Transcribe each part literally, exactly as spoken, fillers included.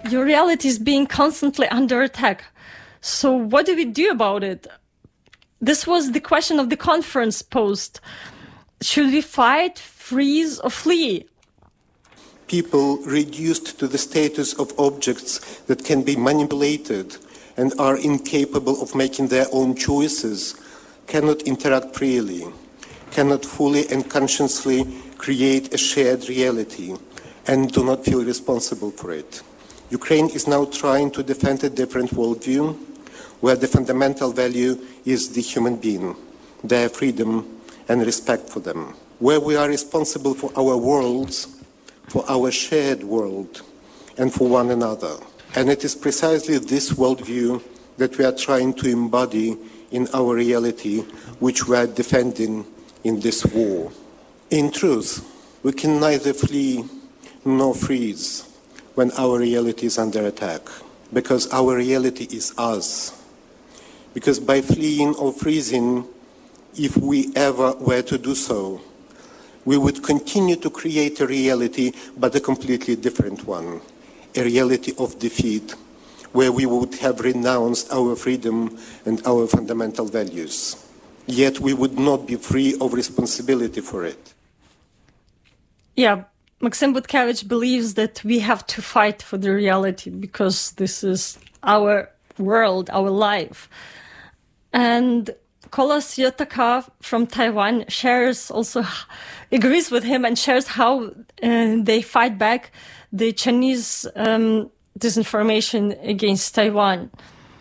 your reality is being constantly under attack. So what do we do about it? This was the question of the conference posed. Should we fight, freeze, or flee? People reduced to the status of objects that can be manipulated and are incapable of making their own choices cannot interact freely, cannot fully and consciously create a shared reality, and do not feel responsible for it. Ukraine is now trying to defend a different worldview, where the fundamental value is the human being, their freedom and respect for them, where we are responsible for our worlds, for our shared world, and for one another. And it is precisely this worldview that we are trying to embody in our reality, which we are defending in this war. In truth, we can neither flee nor freeze when our reality is under attack, because our reality is us. Because by fleeing or freezing, if we ever were to do so, we would continue to create a reality, but a completely different one, a reality of defeat, where we would have renounced our freedom and our fundamental values. Yet we would not be free of responsibility for it. Yeah, Maxim Butkevich believes that we have to fight for the reality because this is our world, our life. And Kolos Yotaka from Taiwan shares also, agrees with him and shares how uh, they fight back the Chinese um, disinformation against Taiwan.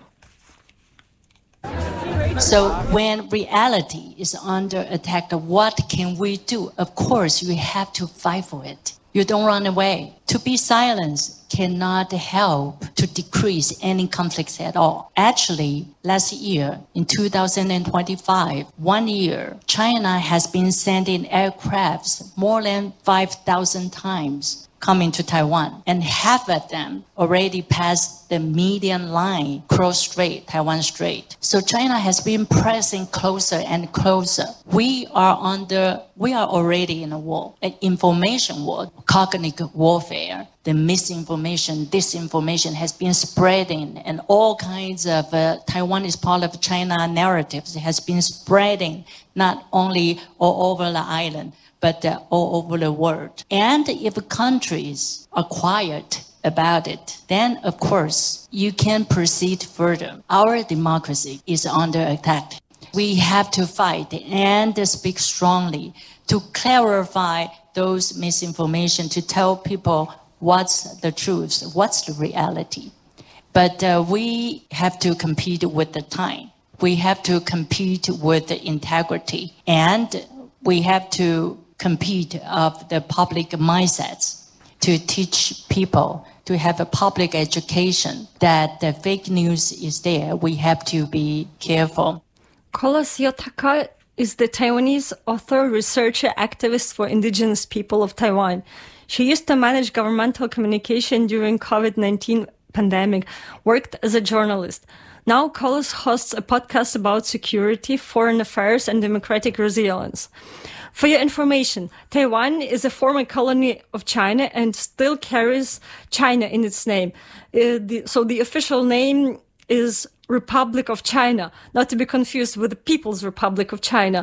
So when reality is under attack, what can we do? Of course, you have to fight for it. You don't run away. To be silent cannot help to decrease any conflicts at all. Actually, last year, in two thousand twenty-five, one year, China has been sending aircrafts more than five thousand times coming to Taiwan, and half of them already passed the median line, Cross Strait, Taiwan Strait. So China has been pressing closer and closer. We are under, we are already in a war, an information war, cognitive warfare. The misinformation, disinformation has been spreading, and all kinds of uh, Taiwan is part of China narratives has been spreading, not only all over the island, but uh, all over the world. And if countries are quiet about it, then of course you can proceed further. Our democracy is under attack. We have to fight and speak strongly to clarify those misinformation, to tell people what's the truth, what's the reality. But uh, we have to compete with the time. We have to compete with the integrity, and we have to compete of the public mindsets to teach people to have a public education that the fake news is there. We have to be careful. Kolos Yotaka is the Taiwanese author, researcher, activist for indigenous people of Taiwan. She used to manage governmental communication during COVID nineteen pandemic, worked as a journalist. Now Kolos hosts a podcast about security, foreign affairs, and democratic resilience. For your information, Taiwan is a former colony of China and still carries China in its name. Uh, the, so the official name is Republic of China, not to be confused with the People's Republic of China,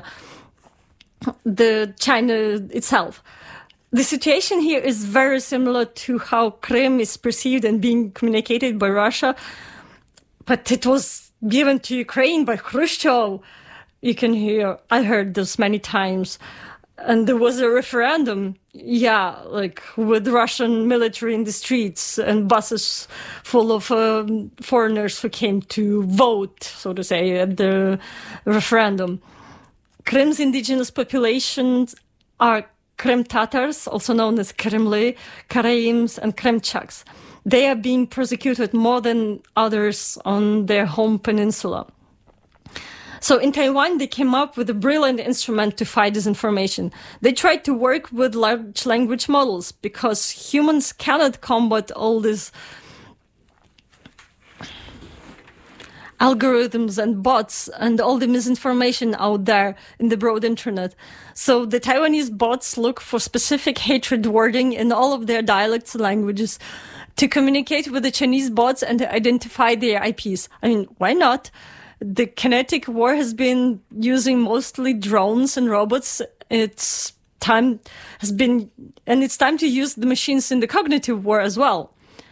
the China itself. The situation here is very similar to how Crimea is perceived and being communicated by Russia, but it was given to Ukraine by Khrushchev. You can hear, I heard this many times. And there was a referendum, yeah, like with Russian military in the streets and buses full of um, foreigners who came to vote, so to say, at the referendum. Crime's indigenous populations are Krim Tatars, also known as Kremli, Karaims, and Kremchaks. They are being persecuted more than others on their home peninsula. So in Taiwan, they came up with a brilliant instrument to fight disinformation. They tried to work with large language models because humans cannot combat all these algorithms and bots and all the misinformation out there in the broad internet. So the Taiwanese bots look for specific hatred wording in all of their dialects and languages to communicate with the Chinese bots and to identify their I Ps. I mean, why not? The kinetic war has been using mostly drones and robots. It's time has been, and it's time to use the machines in the cognitive war as well.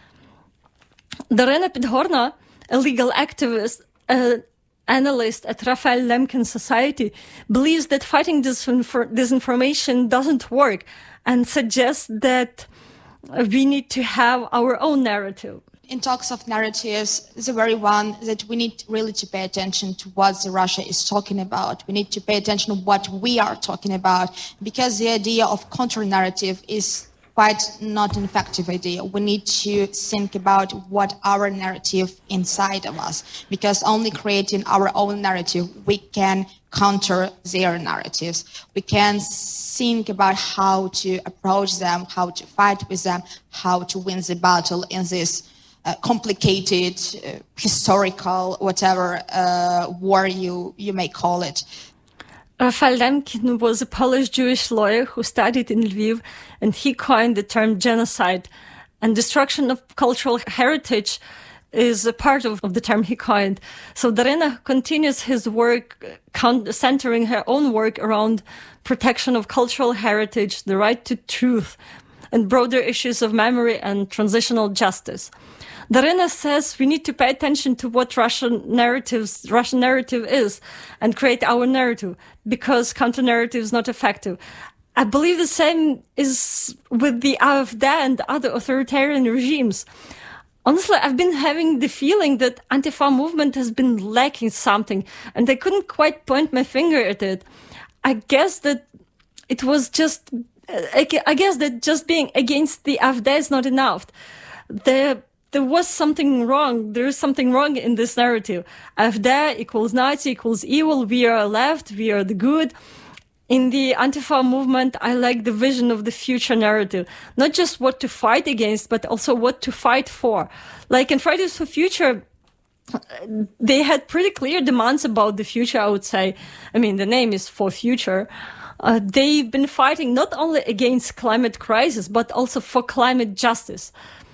Darina Podhorna, a legal activist, uh, analyst at Raphael Lemkin Society, believes that fighting disinfor- disinformation doesn't work and suggests that we need to have our own narrative. In talks of narratives, the very one that we need really to pay attention to what the Russia is talking about. We need to pay attention to what we are talking about, because the idea of counter-narrative is quite not an effective idea. We need to think about what our narrative inside of us, because only creating our own narrative, we can counter their narratives. We can think about how to approach them, how to fight with them, how to win the battle in this uh, complicated, uh, historical, whatever uh, war you, you may call it. Raphael Lemkin was a Polish-Jewish lawyer who studied in Lviv, and he coined the term genocide. And destruction of cultural heritage is a part of, of the term he coined. So Darina continues his work, centering her own work around protection of cultural heritage, the right to truth, and broader issues of memory and transitional justice. Darina says we need to pay attention to what Russian narratives, Russian narrative is and create our narrative, because counter-narrative is not effective. I believe the same is with the AfD and other authoritarian regimes. Honestly, I've been having the feeling that Antifa movement has been lacking something, and I couldn't quite point my finger at it. I guess that it was just, I guess that just being against the AfD is not enough. There, there was something wrong. There is something wrong in this narrative. AfD equals Nazi equals evil. We are left. We are the good. In the Antifa movement, I like the vision of the future narrative. Not just what to fight against, but also what to fight for. Like in Fridays for Future, they had pretty clear demands about the future, I would say. I mean, the name is For Future. Uh, they've been fighting not only against climate crisis, but also for climate justice.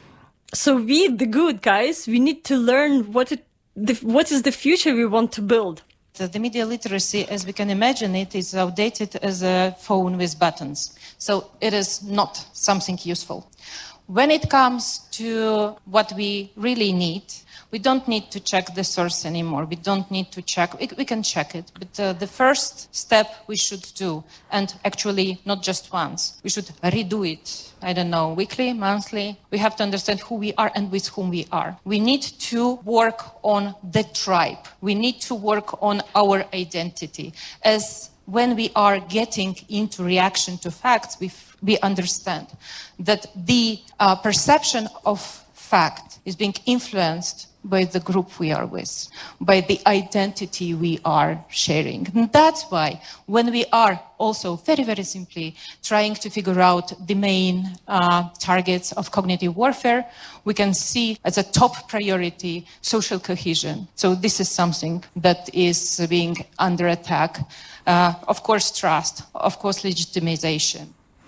So we, the good guys, we need to learn what it, the, what is the future we want to build. The media literacy, as we can imagine it, is outdated as a phone with buttons. So it is not something useful. When it comes to what we really need, we don't need to check the source anymore. We don't need to check. We, we can check it. But uh, the first step we should do, and actually not just once, we should redo it. I don't know, weekly, monthly. We have to understand who we are and with whom we are. We need to work on the tribe. We need to work on our identity. As when we are getting into reaction to facts, we, f- we understand that the uh, perception of fact is being influenced by the group we are with, by the identity we are sharing. And that's why when we are also very, very simply trying to figure out the main uh, targets of cognitive warfare, we can see as a top priority social cohesion. So this is something that is being under attack. Uh, of course, trust, of course, legitimization.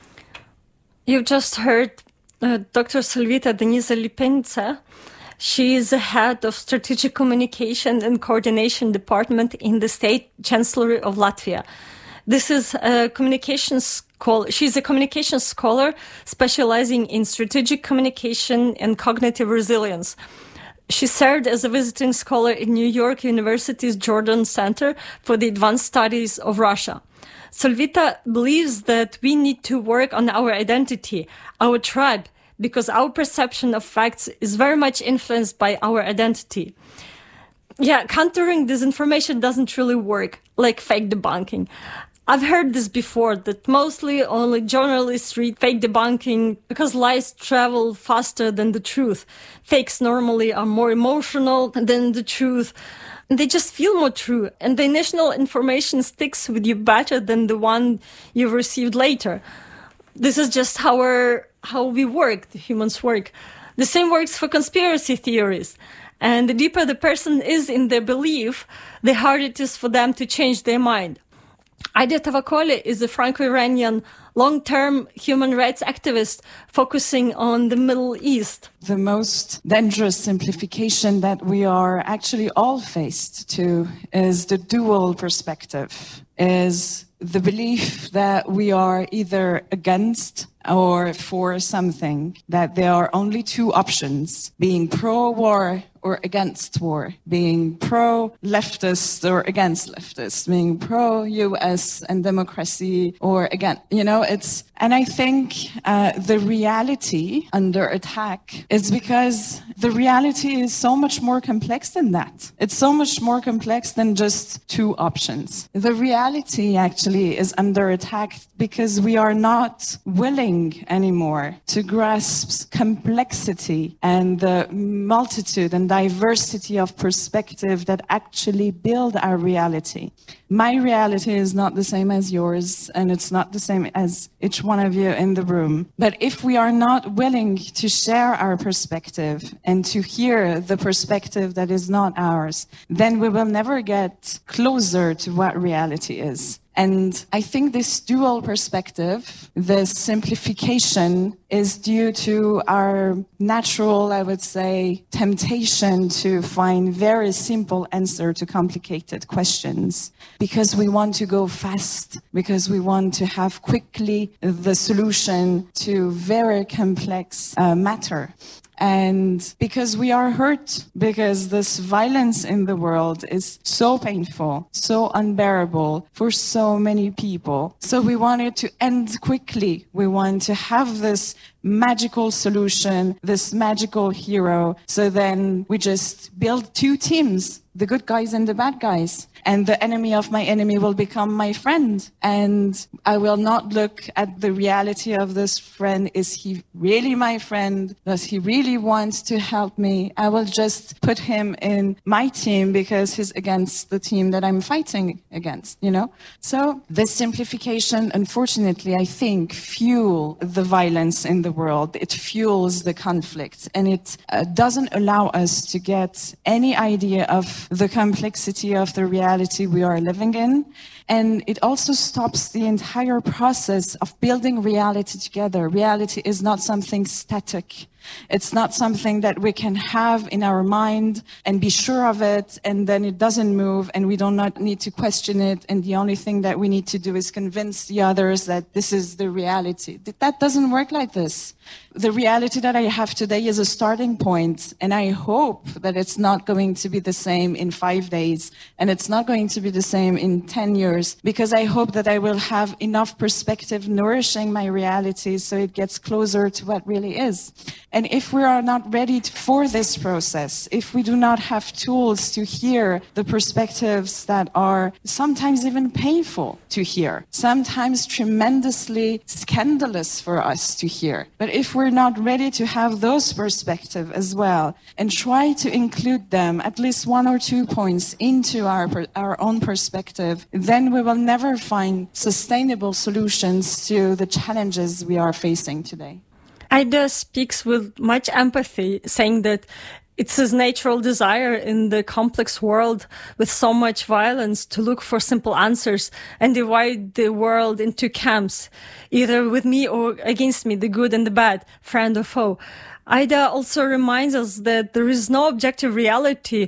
You just heard uh, Doctor Solvita Denisa Lipenica. She is the head of Strategic Communication and Coordination Department in the State Chancellery of Latvia. This is a communications scholar. She's a communications scholar specializing in strategic communication and cognitive resilience. She served as a visiting scholar in New York University's Jordan Center for the Advanced Studies of Russia. Solvita believes that we need to work on our identity, our tribe, because our perception of facts is very much influenced by our identity. Yeah, countering disinformation doesn't really work, like fake debunking. I've heard this before, that mostly only journalists read fake debunking because lies travel faster than the truth. Fakes normally are more emotional than the truth. They just feel more true, and the initial information sticks with you better than the one you received later. This is just how we're, how we work, the humans work. The same works for conspiracy theories. And the deeper the person is in their belief, the harder it is for them to change their mind. Aida Tavakoli is a Franco-Iranian long-term human rights activist focusing on the Middle East. The most dangerous simplification that we are actually all faced to is the dual perspective, is the belief that we are either against or for something, that there are only two options, being pro-war or against war, being pro-leftist or against leftist, being pro-U S and democracy or against, you know, it's, and I think uh, the reality under attack is because the reality is so much more complex than that. It's so much more complex than just two options. The reality actually is under attack because we are not willing anymore to grasp complexity and the multitude and diversity of perspective that actually build our reality. My reality is not the same as yours, and it's not the same as each one of you in the room. But if we are not willing to share our perspective and to hear the perspective that is not ours, then we will never get closer to what reality is. And I think this dual perspective, this simplification, is due to our natural, I would say, temptation to find very simple answer to complicated questions. Because we want to go fast, because we want to have quickly the solution to very complex uh, matter. And because we are hurt, because this violence in the world is so painful, so unbearable for so many people. So we want it to end quickly. We want to have this magical solution, this magical hero. So then we just build two teams, the good guys and the bad guys. And the enemy of my enemy will become my friend. And I will not look at the reality of this friend. Is he really my friend? Does he really want to help me? I will just put him in my team because he's against the team that I'm fighting against, you know? So this simplification, unfortunately, I think, fuel the violence in the world. It fuels the conflict. And it uh, doesn't allow us to get any idea of the complexity of the reality we are living in. And it also stops the entire process of building reality together. Reality is not something static. It's not something that we can have in our mind and be sure of it, and then it doesn't move, and we do not need to question it, and the only thing that we need to do is convince the others that this is the reality. That doesn't work like this. The reality that I have today is a starting point, and I hope that it's not going to be the same in five days, and it's not going to be the same in ten years, because I hope that I will have enough perspective nourishing my reality so it gets closer to what really is. And if we are not ready for this process, if we do not have tools to hear the perspectives that are sometimes even painful to hear, sometimes tremendously scandalous for us to hear, but if we're not ready to have those perspectives as well and try to include them, at least one or two points into our, our own perspective, then we will never find sustainable solutions to the challenges we are facing today. Aida speaks with much empathy, saying that it's his natural desire in the complex world with so much violence to look for simple answers and divide the world into camps, either with me or against me, the good and the bad, friend or foe. Aida also reminds us that there is no objective reality,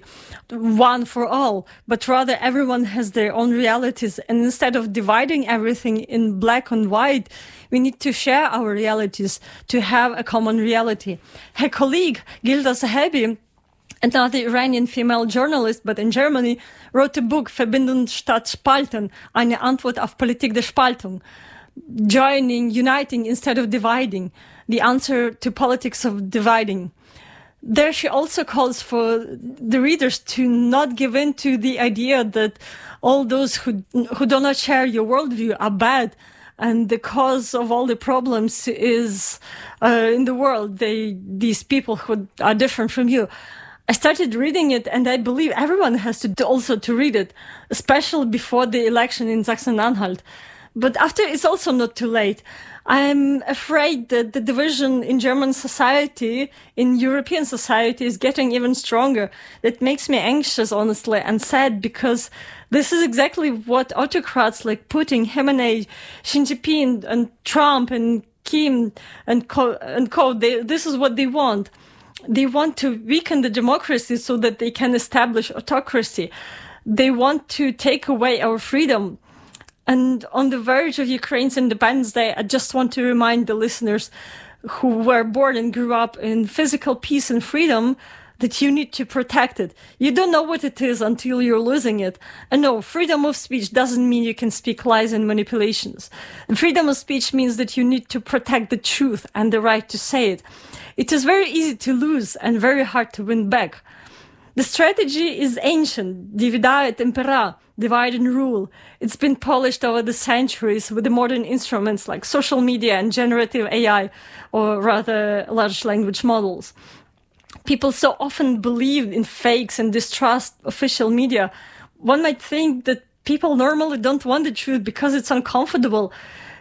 one for all, but rather everyone has their own realities. And instead of dividing everything in black and white, we need to share our realities to have a common reality. Her colleague, Gilda Sahabi, another Iranian female journalist, but in Germany, wrote a book, Verbinden statt Spalten, eine Antwort auf Politik der Spaltung. Joining, uniting instead of dividing, the answer to politics of dividing. There she also calls for the readers to not give in to the idea that all those who who do not share your worldview are bad, and the cause of all the problems is uh, in the world, they these people who are different from you. I started reading it, and I believe everyone has to do also to read it, especially before the election in Sachsen-Anhalt. But after, it's also not too late. I'm afraid that the division in German society, in European society, is getting even stronger. That makes me anxious, honestly, and sad, because this is exactly what autocrats like Putin, Khamenei, Xi Jinping, and Trump, and Kim, and co, and co they, this is what they want. They want to weaken the democracy so that they can establish autocracy. They want to take away our freedom. And on the verge of Ukraine's Independence Day, I just want to remind the listeners who were born and grew up in physical peace and freedom that you need to protect it. You don't know what it is until you're losing it. And no, freedom of speech doesn't mean you can speak lies and manipulations. And freedom of speech means that you need to protect the truth and the right to say it. It is very easy to lose and very hard to win back. The strategy is ancient, divide et impera, divide and rule. It's been polished over the centuries with the modern instruments like social media and generative A I, or rather large language models. People so often believe in fakes and distrust official media. One might think that people normally don't want the truth because it's uncomfortable.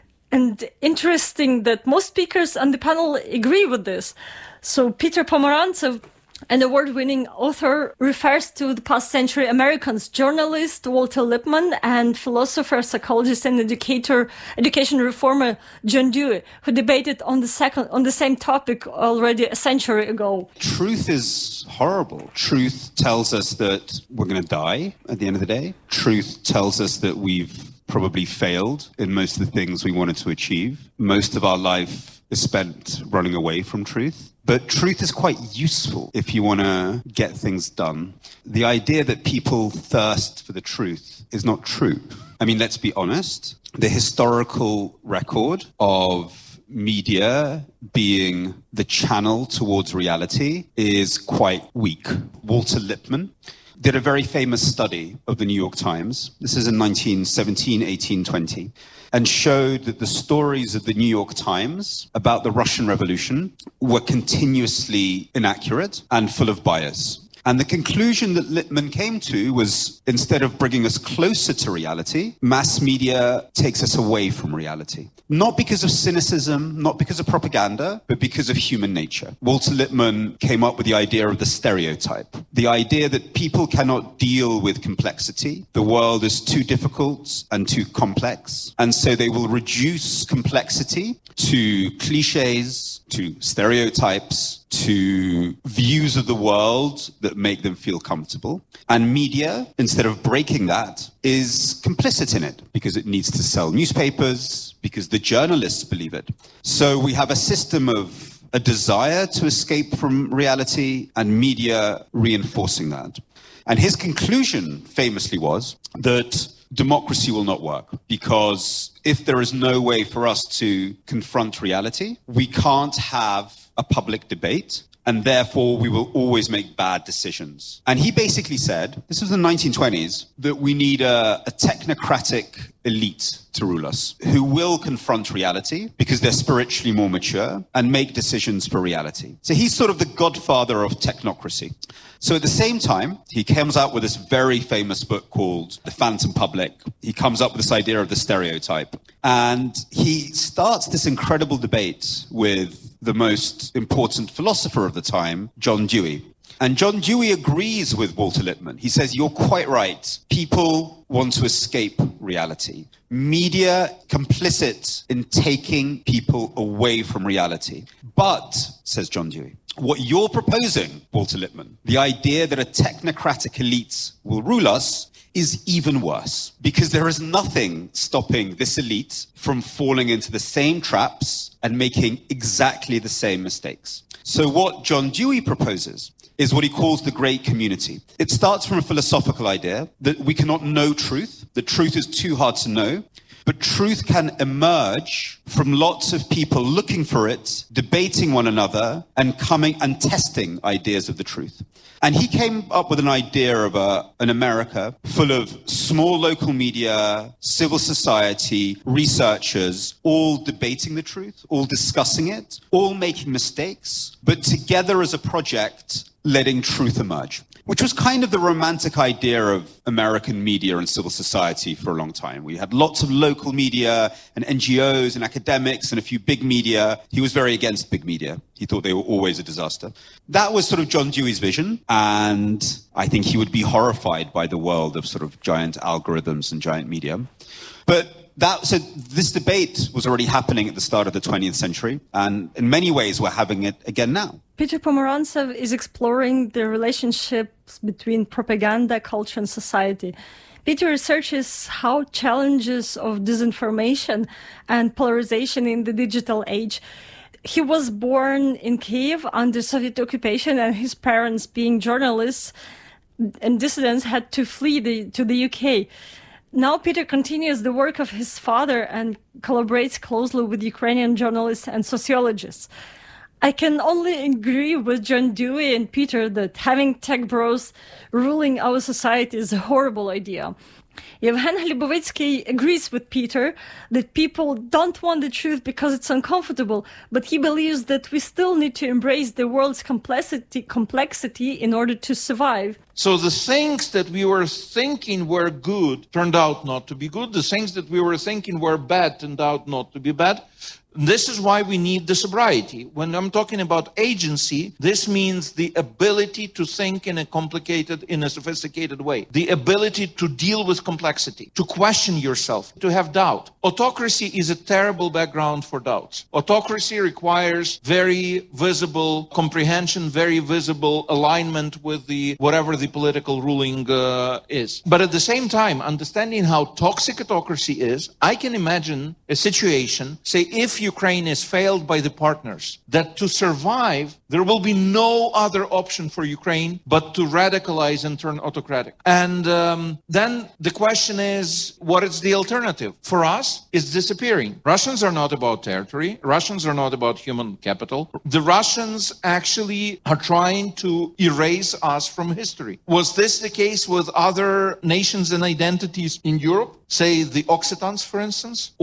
And interesting that most speakers on the panel agree with this. So Peter Pomerantsev, an award-winning author, refers to the past century Americans, journalist Walter Lippmann, and philosopher, psychologist, and educator, education reformer John Dewey, who debated on the second, on the same topic already a century ago. Truth is horrible. Truth tells us that we're going to die at the end of the day. Truth tells us that we've probably failed in most of the things we wanted to achieve. Most of our life is spent running away from truth. But truth is quite useful if you want to get things done. The idea that people thirst for the truth is not true. I mean, let's be honest. The historical record of media being the channel towards reality is quite weak. Walter Lippmann did a very famous study of the New York Times. This is in nineteen seventeen, eighteen, twenty, and showed that the stories of the New York Times about the Russian Revolution were continuously inaccurate and full of bias. And the conclusion that Lippmann came to was, instead of bringing us closer to reality, mass media takes us away from reality. Not because of cynicism, not because of propaganda, but because of human nature. Walter Lippmann came up with the idea of the stereotype, the idea that people cannot deal with complexity. The world is too difficult and too complex. And so they will reduce complexity to cliches, to stereotypes, to views of the world that make them feel comfortable. And media, instead of breaking that, is complicit in it because it needs to sell newspapers, because the journalists believe it. So we have a system of a desire to escape from reality and media reinforcing that. And his conclusion famously was that democracy will not work because if there is no way for us to confront reality, we can't have a public debate, and therefore we will always make bad decisions. And he basically said, this was the nineteen twenties, that we need a, a technocratic elite to rule us who will confront reality because they're spiritually more mature and make decisions for reality. So he's sort of the godfather of technocracy. So at the same time, he comes out with this very famous book called The Phantom Public. He comes up with this idea of the stereotype. And he starts this incredible debate with the most important philosopher of the time, John Dewey. And John Dewey agrees with Walter Lippmann. He says, you're quite right. People want to escape reality. Media complicit in taking people away from reality. But, says John Dewey, what you're proposing, Walter Lippmann, the idea that a technocratic elite will rule us, is even worse, because there is nothing stopping this elite from falling into the same traps and making exactly the same mistakes. So what John Dewey proposes is what he calls the great community. It starts from a philosophical idea that we cannot know truth, that truth is too hard to know, but truth can emerge from lots of people looking for it, debating one another, and coming and testing ideas of the truth. And he came up with an idea of a, an America full of small local media, civil society, researchers, all debating the truth, all discussing it, all making mistakes, but together as a project, letting truth emerge. which was kind of the romantic idea of American media and civil society for a long time. We had lots of local media and N G Os and academics and a few big media. He was very against big media. He thought they were always a disaster. That was sort of John Dewey's vision, and I think he would be horrified by the world of sort of giant algorithms and giant media. But that, so this debate was already happening at the start of the twentieth century, and in many ways we're having it again now. Peter Pomorantsev is exploring the relationships between propaganda, culture, and society. Peter researches how challenges of disinformation and polarization in the digital age. He was born in Kiev under Soviet occupation, and his parents, being journalists and dissidents, had to flee the, to the U K. Now Peter continues the work of his father and collaborates closely with Ukrainian journalists and sociologists. I can only agree with John Dewey and Peter that having tech bros ruling our society is a horrible idea. Yevhen Hlibovitsky agrees with Peter that people don't want the truth because it's uncomfortable, but he believes that we still need to embrace the world's complexity, complexity in order to survive. So the things that we were thinking were good turned out not to be good. The things that we were thinking were bad turned out not to be bad. This is why we need the sobriety. When I'm talking about agency, this means the ability to think in a complicated, in a sophisticated way. The ability to deal with complexity, to question yourself, to have doubt. Autocracy is a terrible background for doubts. Autocracy requires very visible comprehension, very visible alignment with the whatever the political ruling uh, is. But at the same time, understanding how toxic autocracy is, I can imagine a situation, say if Ukraine is failed by the partners, that to survive, there will be no other option for Ukraine but to radicalize and turn autocratic. And um, then the question is, what is the alternative? For us, it's disappearing. Russians are not about territory. Russians are not about human capital. The Russians actually are trying to erase us from history. Was this the case with other nations and identities in Europe? Say the Occitans, for instance,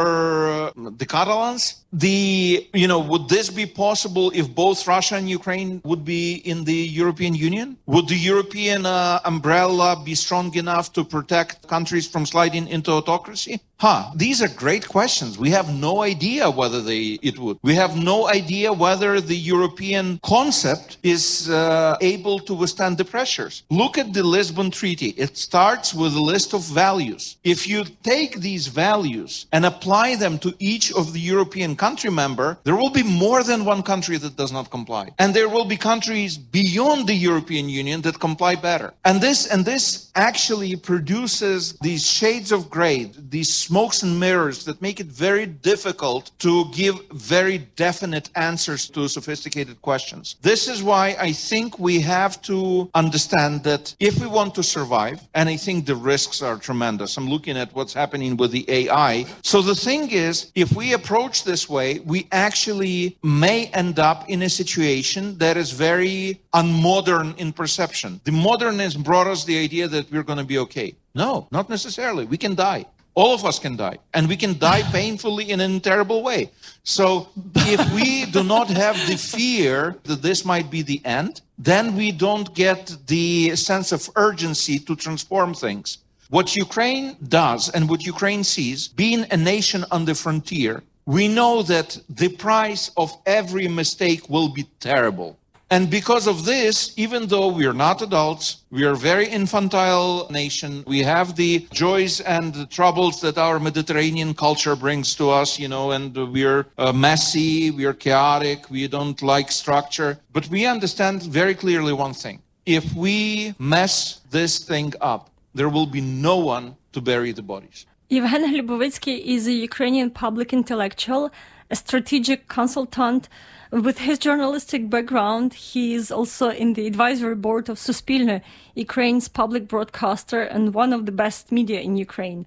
or the Catalans? The, you know, would this be possible if both Russia and Ukraine would be in the European Union? Would the European uh, umbrella be strong enough to protect countries from sliding into autocracy? Huh, these are great questions. We have no idea whether they it would. We have no idea whether the European concept is uh, able to withstand the pressures. Look at the Lisbon Treaty. It starts with a list of values. If you take these values and apply them to each of the European country member, there will be more than one country that does not comply. And there will be countries beyond the European Union that comply better. And this, and this actually produces these shades of gray, these smokes and mirrors that make it very difficult to give very definite answers to sophisticated questions. This is why I think we have to understand that if we want to survive, and I think the risks are tremendous. I'm looking at what's happening with the A I. So the thing is, if we approach this way, we actually may end up in a situation that is very unmodern in perception. The modernism brought us the idea that we're going to be okay. No, not necessarily. We can die. All of us can die, and we can die painfully in a terrible way. So if we do not have the fear that this might be the end, then we don't get the sense of urgency to transform things. What Ukraine does and what Ukraine sees, being a nation on the frontier, we know that the price of every mistake will be terrible. And because of this, even though we are not adults, we are a very infantile nation. We have the joys and the troubles that our Mediterranean culture brings to us, you know, and we're uh, messy, we are chaotic, we don't like structure. But we understand very clearly one thing. If we mess this thing up, there will be no one to bury the bodies. Yevhen Hlibovitsky is a Ukrainian public intellectual, a strategic consultant. With his journalistic background, he is also in the advisory board of Suspilne, Ukraine's public broadcaster and one of the best media in Ukraine.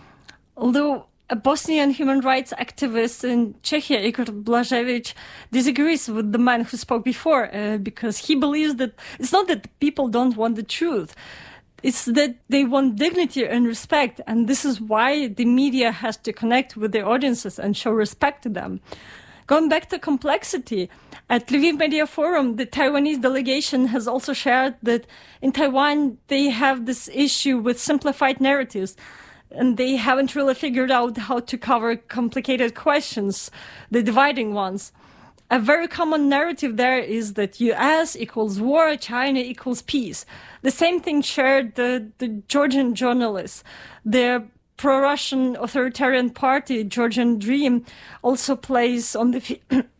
Although a Bosnian human rights activist in Czechia, Igor Blažević, disagrees with the man who spoke before uh, because he believes that it's not that people don't want the truth. It's that they want dignity and respect, and this is why the media has to connect with their audiences and show respect to them. Going back to complexity, at Lviv Media Forum, the Taiwanese delegation has also shared that in Taiwan, they have this issue with simplified narratives, and they haven't really figured out how to cover complicated questions, the dividing ones. A very common narrative there is that U S equals war, China equals peace. The same thing shared the, the Georgian journalists. The pro-Russian authoritarian party, Georgian Dream, also plays on the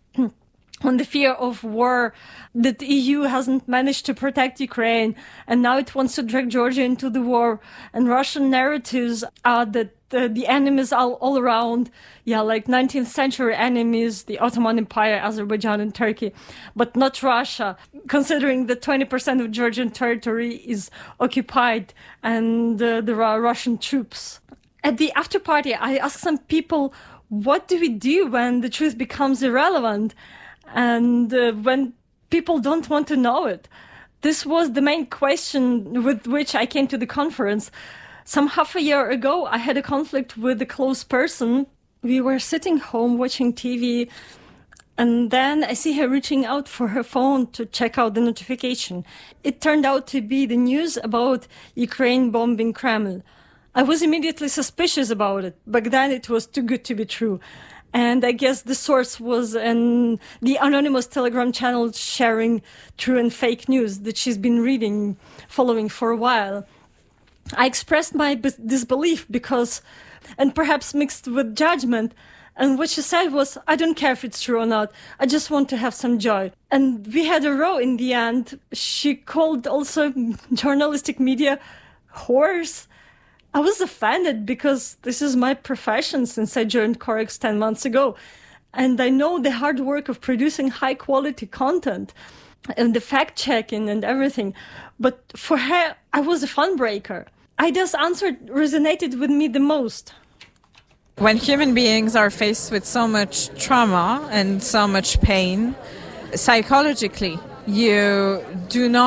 on the fear of war, that the E U hasn't managed to protect Ukraine, and now it wants to drag Georgia into the war. And Russian narratives are that the, the enemies are all around, yeah, like nineteenth century enemies, the Ottoman Empire, Azerbaijan and Turkey, but not Russia, considering that twenty percent of Georgian territory is occupied and uh, there are Russian troops. At the after party, I asked some people, what do we do when the truth becomes irrelevant? And uh, when people don't want to know it? This was the main question with which I came to the conference. Some half a year ago, I had a conflict with a close person. We were sitting home watching T V, and then I see her reaching out for her phone to check out the notification. It turned out to be the news about Ukraine bombing Kremlin. I was immediately suspicious about it. Back then, it was too good to be true. And I guess the source was an, the anonymous Telegram channel sharing true and fake news that she's been reading, following for a while. I expressed my b- disbelief because, and perhaps mixed with judgment, and what she said was, I don't care if it's true or not, I just want to have some joy. And we had a row in the end. She called also journalistic media whores. I was offended because this is my profession since I joined Corex ten months ago. And I know the hard work of producing high quality content and the fact checking and everything. But for her, I was a fun breaker. Ida's answer resonated with me the most. When human beings are faced with so much trauma and so much pain, psychologically, you do not